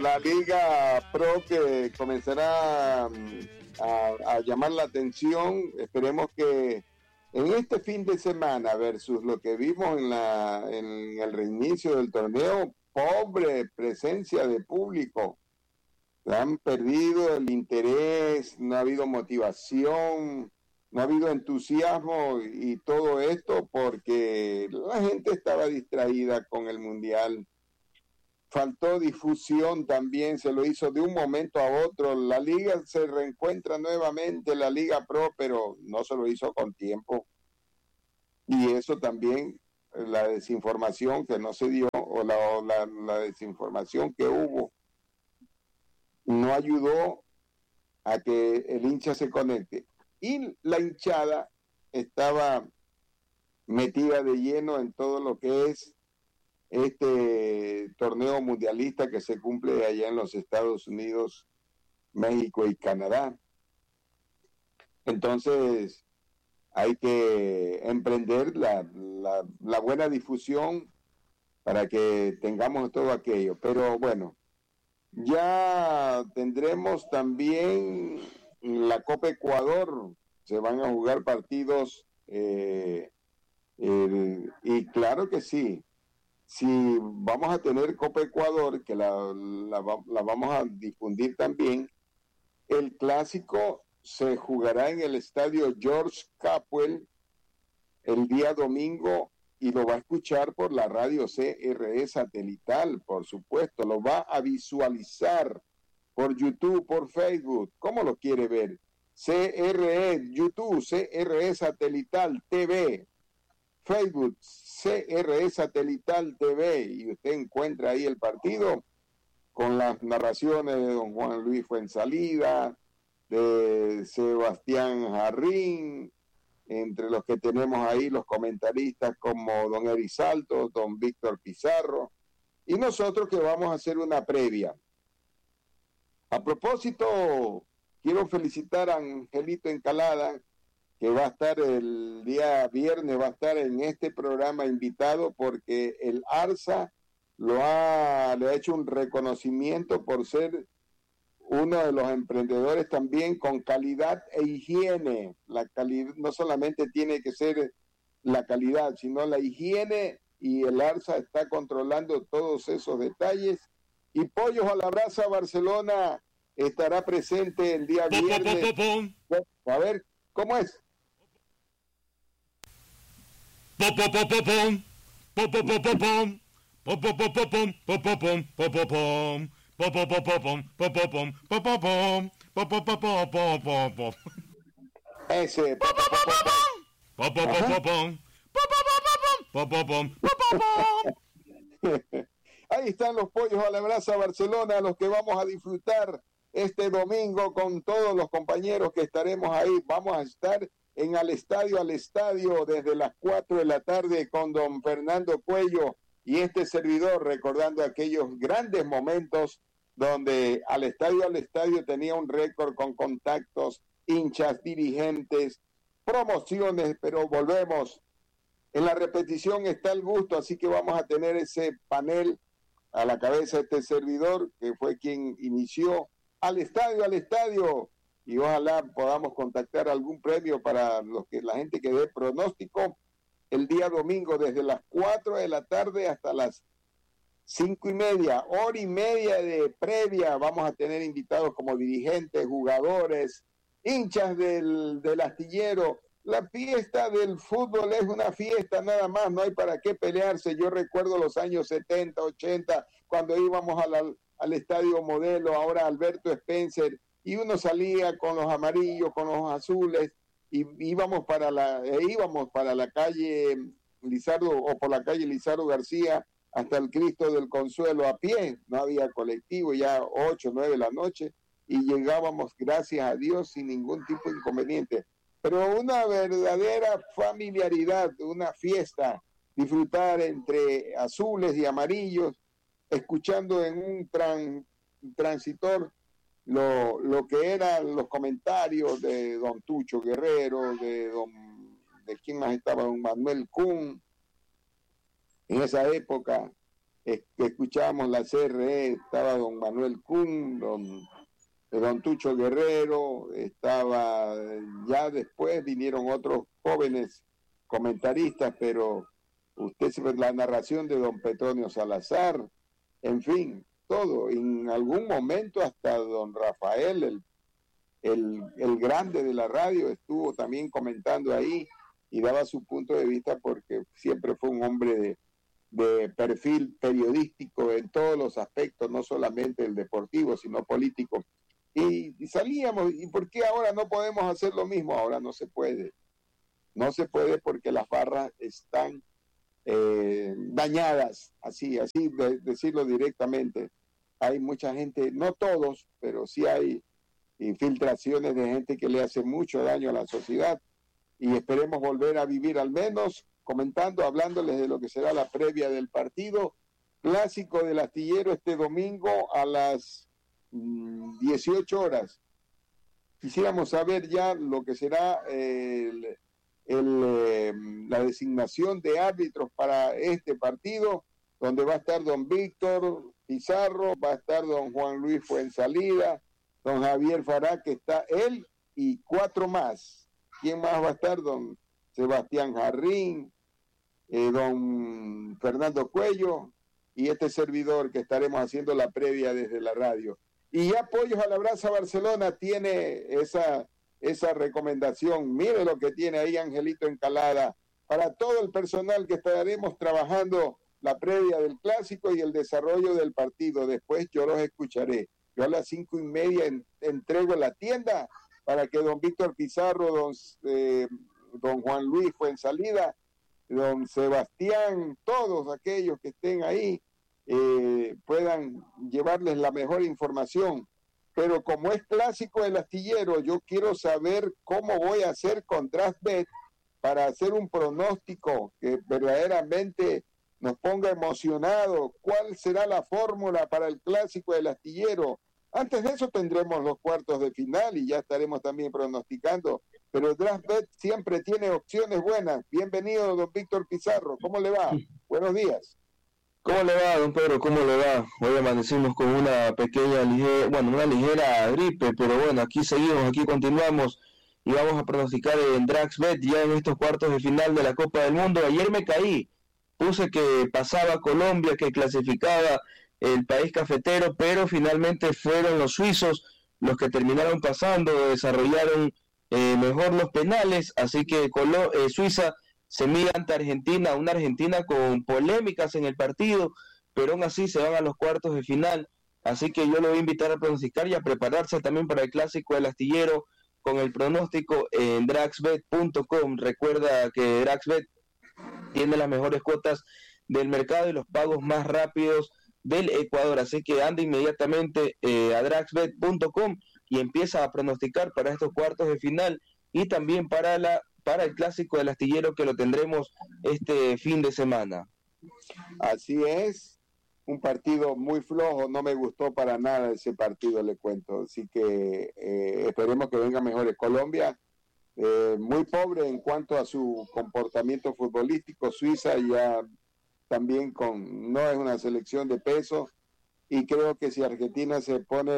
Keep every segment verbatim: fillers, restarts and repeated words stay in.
la Liga Pro que comenzará mm, a, a llamar la atención. Esperemos que en este fin de semana versus lo que vimos en, la, en el reinicio del torneo, pobre presencia de público. Han perdido el interés, no ha habido motivación, no ha habido entusiasmo y todo esto porque la gente estaba distraída con el Mundial. Faltó difusión también, se lo hizo de un momento a otro. La liga se reencuentra nuevamente, la Liga Pro, pero no se lo hizo con tiempo. Y eso también, la desinformación que no se dio, o la, o la, la desinformación que hubo, no ayudó a que el hincha se conecte. Y la hinchada estaba metida de lleno en todo lo que es este torneo mundialista que se cumple allá en los Estados Unidos, México y Canadá. Entonces hay que emprender la, la, la buena difusión para que tengamos todo aquello. Pero bueno, ya tendremos también la Copa Ecuador, se van a jugar partidos eh, el, y claro que sí, si vamos a tener Copa Ecuador, que la, la, la vamos a difundir también, el clásico se jugará en el estadio George Capwell el día domingo y lo va a escuchar por la radio C R E satelital, por supuesto, lo va a visualizar por YouTube, por Facebook, ¿cómo lo quiere ver? C R E, YouTube, C R E satelital T V, Facebook, C R E satelital T V, y usted encuentra ahí el partido con las narraciones de don Juan Luis Fuensalida, de Sebastián Jarrín, entre los que tenemos ahí los comentaristas como don Eri Saltos, don Víctor Pizarro, y nosotros que vamos a hacer una previa. A propósito, quiero felicitar a Angelito Encalada, que va a estar el día viernes, va a estar en este programa invitado porque el ARSA lo ha, le ha hecho un reconocimiento por ser uno de los emprendedores también con calidad e higiene. La calidad no solamente tiene que ser la calidad, sino la higiene, y el ARSA está controlando todos esos detalles. Y Pollos a la Brasa Barcelona estará presente el día viernes. A ver, ¿cómo es? Ese. Ahí están los Pollos a la Brasa Barcelona, los que vamos a disfrutar este domingo con todos los compañeros que estaremos ahí. Vamos a estar en Al Estadio, al Estadio, desde las cuatro de la tarde con don Fernando Cuello y este servidor, recordando aquellos grandes momentos donde Al Estadio, al Estadio tenía un récord con contactos, hinchas, dirigentes, promociones, pero volvemos. En la repetición está el gusto, así que vamos a tener ese panel a la cabeza de este servidor, que fue quien inició Al Estadio, al Estadio, y ojalá podamos contactar algún premio para los que la gente que dé pronóstico el día domingo desde las cuatro de la tarde hasta las cinco y media, hora y media de previa. Vamos a tener invitados como dirigentes, jugadores, hinchas del, del astillero. La fiesta del fútbol es una fiesta nada más, no hay para qué pelearse. Yo recuerdo los años setenta, ochenta, cuando íbamos a la, al Estadio Modelo, ahora Alberto Spencer, y uno salía con los amarillos, con los azules, y íbamos para la, e íbamos para la calle Lizardo, o por la calle Lizardo García, hasta el Cristo del Consuelo a pie. No había colectivo, ya ocho, nueve de la noche, y llegábamos, gracias a Dios, sin ningún tipo de inconveniente. Pero una verdadera familiaridad, una fiesta, disfrutar entre azules y amarillos, escuchando en un tran, transitor lo, lo que eran los comentarios de don Tucho Guerrero, de don, de quién más estaba, don Manuel Kuhn, en esa época, es, que escuchábamos la C R E, estaba don Manuel Kuhn, don, don Tucho Guerrero, estaba, ya después vinieron otros jóvenes comentaristas, pero usted se ve la narración de don Petronio Salazar, en fin, todo, en algún momento hasta don Rafael, el, el, el grande de la radio, estuvo también comentando ahí y daba su punto de vista porque siempre fue un hombre de, de perfil periodístico en todos los aspectos, no solamente el deportivo, sino político. Y, y salíamos, ¿y por qué ahora no podemos hacer lo mismo? Ahora no se puede. No se puede porque las barras están eh, dañadas, así, así de, decirlo directamente. Hay mucha gente, no todos, pero sí hay infiltraciones de gente que le hace mucho daño a la sociedad y esperemos volver a vivir al menos comentando, hablándoles de lo que será la previa del partido clásico del Astillero este domingo a las mmm, dieciocho horas. Quisiéramos saber ya lo que será eh, el, el, eh, la designación de árbitros para este partido, donde va a estar don Víctor Pizarro, va a estar don Juan Luis Fuensalida, don Javier Fará, que está él y cuatro más. ¿Quién más va a estar? Don Sebastián Jarrín, eh, don Fernando Cuello y este servidor que estaremos haciendo la previa desde la radio. Y ya Pollos a la Brasa Barcelona tiene esa, esa recomendación. Mire lo que tiene ahí Angelito Encalada para todo el personal que estaremos trabajando la previa del clásico y el desarrollo del partido. Después yo los escucharé. Yo a las cinco y media en, entrego la tienda para que don Víctor Pizarro, don, eh, don Juan Luis Fuensalida, don Sebastián, todos aquellos que estén ahí, eh, puedan llevarles la mejor información. Pero como es clásico el Astillero, yo quiero saber cómo voy a hacer con DraftBet para hacer un pronóstico que verdaderamente nos ponga emocionado. ¿Cuál será la fórmula para el clásico del Astillero? Antes de eso tendremos los cuartos de final y ya estaremos también pronosticando. Pero DraftBet siempre tiene opciones buenas. Bienvenido, don Víctor Pizarro. ¿Cómo le va? Buenos días. ¿Cómo le va, don Pedro? ¿Cómo le va? Hoy amanecimos con una pequeña, ligera, bueno, una ligera gripe, pero bueno, aquí seguimos, aquí continuamos y vamos a pronosticar en DraftBet ya en estos cuartos de final de la Copa del Mundo. Ayer me caí, puse que pasaba Colombia, que clasificaba el país cafetero, pero finalmente fueron los suizos los que terminaron pasando, desarrollaron eh, mejor los penales, así que Colo- eh, Suiza se mide ante Argentina, una Argentina con polémicas en el partido, pero aún así se van a los cuartos de final, así que yo lo voy a invitar a pronosticar y a prepararse también para el clásico del Astillero con el pronóstico en draxbet punto com. Recuerda que DraxBet tiene las mejores cuotas del mercado y los pagos más rápidos del Ecuador, así que anda inmediatamente eh, a draxbet punto com y empieza a pronosticar para estos cuartos de final y también para la para el clásico del Astillero que lo tendremos este fin de semana. Así es, un partido muy flojo, no me gustó para nada ese partido, le cuento, así que eh, esperemos que venga mejores. Colombia eh, muy pobre en cuanto a su comportamiento futbolístico, Suiza ya también con, no es una selección de peso, y creo que si Argentina se pone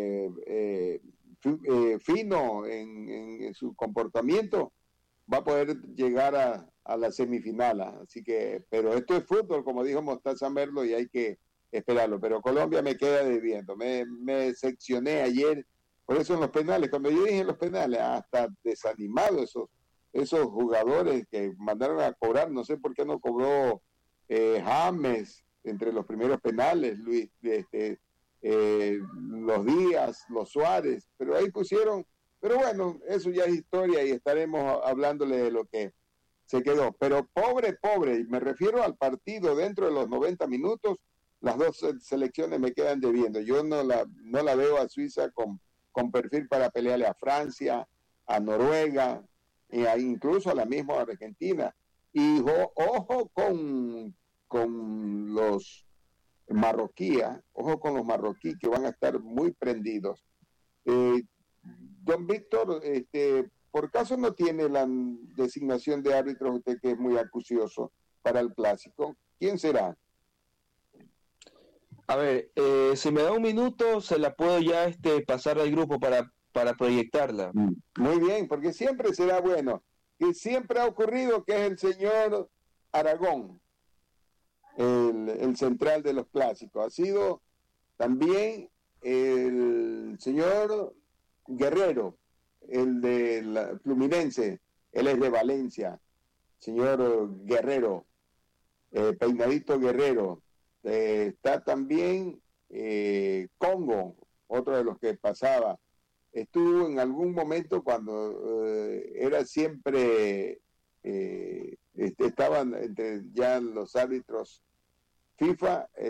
eh, eh, fino en, en, en su comportamiento, va a poder llegar a, a la semifinal, así que, pero esto es fútbol, como dijo Mostaza Merlo, y hay que esperarlo, pero Colombia me queda debiendo, me, me decepcioné ayer, por eso en los penales, cuando yo dije en los penales, hasta desanimado esos, esos jugadores que mandaron a cobrar, no sé por qué no cobró eh, James entre los primeros penales, Luis, este, eh, los Díaz, los Suárez, pero ahí pusieron. Pero bueno, eso ya es historia y estaremos hablándole de lo que se quedó. Pero pobre, pobre, y me refiero al partido dentro de los noventa minutos, las dos selecciones me quedan debiendo. Yo no la, no la veo a Suiza con, con perfil para pelearle a Francia, a Noruega, e a, incluso a la misma Argentina. Y jo, ojo con, con los marroquíes, ojo con los marroquíes que van a estar muy prendidos. Eh, Don Víctor, este, por caso no tiene la designación de árbitros usted que es muy acucioso para el clásico. ¿Quién será? A ver, eh, si me da un minuto, se la puedo ya este, pasar al grupo para, para proyectarla. Mm. Muy bien, porque siempre será bueno. Que siempre ha ocurrido que es el señor Aragón, el, el central de los clásicos. Ha sido también el señor Guerrero, el de la Fluminense, él es de Valencia, señor Guerrero, eh, Peinadito Guerrero. Eh, está también eh, Congo, otro de los que pasaba. Estuvo en algún momento cuando eh, era siempre, eh, estaban entre ya los árbitros FIFA, el